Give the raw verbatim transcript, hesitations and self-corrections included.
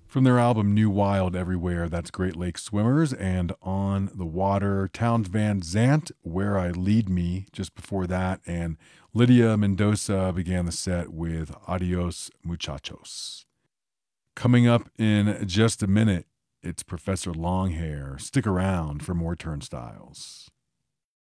From their album New Wild Everywhere, that's Great Lakes Swimmers, and On the Water, Towns Van Zant, Where I Lead Me, just before that, and Lydia Mendoza began the set with Adios Muchachos. Coming up in just a minute, it's Professor Longhair. Stick around for more Turnstiles.